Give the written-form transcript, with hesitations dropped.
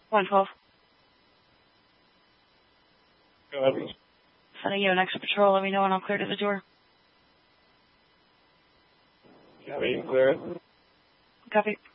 112. Go ahead. Sending you an extra patrol. Let me know when I'll clear to the door. Copy, clear it. Copy.